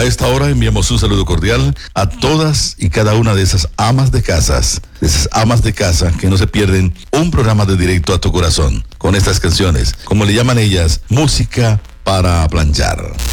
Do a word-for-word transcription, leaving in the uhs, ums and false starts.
A esta hora enviamos un saludo cordial a todas y cada una de esas amas de casas, de esas amas de casa que no se pierden un programa de Directo a tu Corazón con estas canciones, como le llaman ellas, música para planchar.